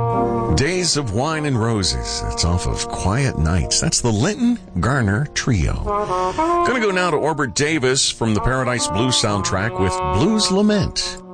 Days of Wine and Roses. That's off of Quiet Nights. That's the Linton Garner Trio. Gonna go now to Orbert Davis from the Paradise Blues soundtrack with Blues Lament.